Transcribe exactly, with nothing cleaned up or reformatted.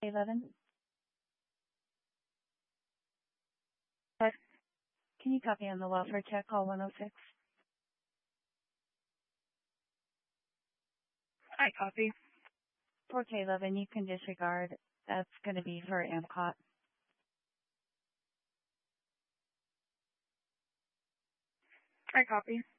eleven. But can you copy on the welfare check, call one oh six? I copy. For K eleven, you can disregard. That's going to be for AMCOT. I copy.